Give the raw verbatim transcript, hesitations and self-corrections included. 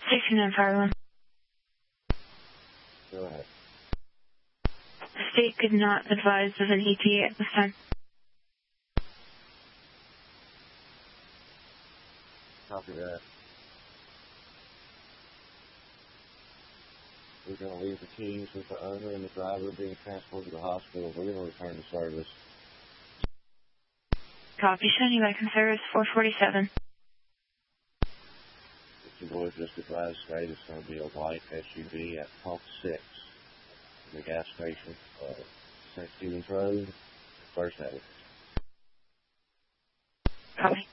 sixty-nine Fire One. Go ahead. The state could not advise of an E T A at this time. Copy that. We're going to leave the keys with the owner and the driver being transported to the hospital. We're going to return to service. Copy. Showing you back in service, four forty-seven. The boys just advised state it's going to be a white S U V at pump six in the gas station, uh, Saint Stephen's Road, First Avenue. Copy.